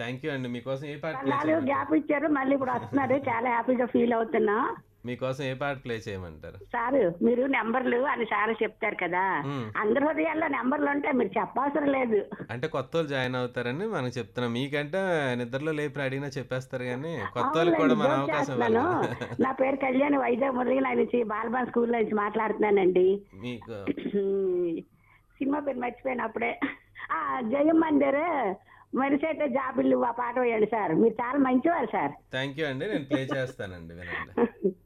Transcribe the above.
Thank you అండి. మీకోసం ఏ పాట ప్లే కొన్నాళ్ళు చేయమంటారు? గ్యాప్ ఇచ్చారు, మళ్ళీ ఇప్పుడు వస్తున్నారు. చాలా హ్యాపీగా ఫీల్ అవుతున్నా. మీకోసం ఏ పాట ప్లే చేయమంటారు? సారు మీరు నెంబర్లు అని సార్ చెప్తారు కదా, హ్మ్. అందరి హృదయాల్లో నెంబర్లు ఉంటాయి, మీరు చెప్పవసరం లేదు. అంటే కొత్తోళ్ళు జాయిన్ అవుతారని మనం చెప్తున్నాం. మీకంటే నిద్రలో లేపి అడిగినా చెప్పేస్తారు గానీ, కొత్తోళ్ళకి అవునులేండి, కూడా మనం జోక్ అవకాశం ఇవ్వాలి చేస్తున్నాను. కదా! నా పేరు కళ్యాణి, వైజాగ్ మురళీల నుంచి బాలబాన్ స్కూల్ నుంచి మాట్లాడుతున్నానండి. మీకు సినిమా పేరు మర్చిపోయాను అప్పుడే. జయం మందిర్ మనిషైతే జాబిల్లు ఆ పాట వేయండి సార్, మీరు చాలా మంచివారు సార్. థ్యాంక్ యూ అండి. నేను ప్లే చేస్తానండి వినండి.